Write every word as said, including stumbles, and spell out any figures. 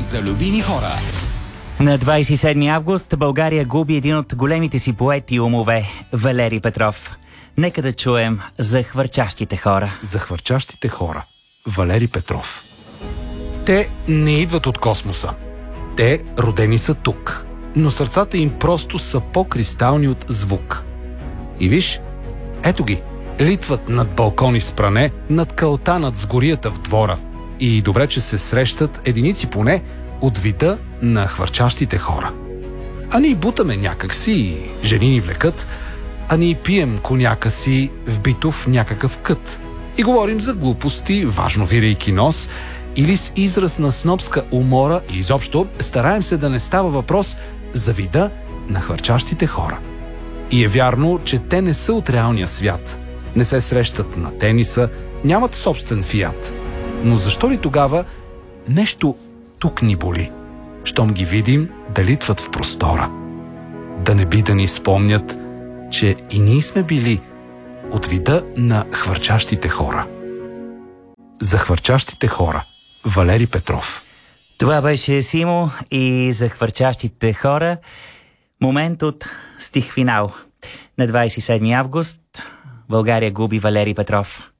за любими хора. На двадесет и седми август България губи един от големите си поети и умове – Валери Петров. Нека да чуем за хвърчащите хора. За хвърчащите хора. Валери Петров. Те не идват от космоса. Те родени са тук. Но сърцата им просто са по-кристални от звук. И виж, ето ги. Литват над балкони с пране, над калта над сгорията в двора. И добре, че се срещат единици поне от вида на хвърчащите хора. А ние бутаме някакси, жени ни влекат, а ние пием коняка си вбито в някакъв кът. И говорим за глупости, важно вирейки нос, или с израз на снобска умора и изобщо стараем се да не става въпрос за вида на хвърчащите хора. И е вярно, че те не са от реалния свят. Не се срещат на тениса, нямат собствен фиат. Но защо ли тогава нещо тук ни боли? Щом ги видим да литват в простора. Да не би да ни спомнят, че и ние сме били от вида на хвърчащите хора. За хвърчащите хора. Валери Петров. Това беше Симо и за хвърчащите хора. Момент от стих финал. На двадесет и седми август България губи Валери Петров.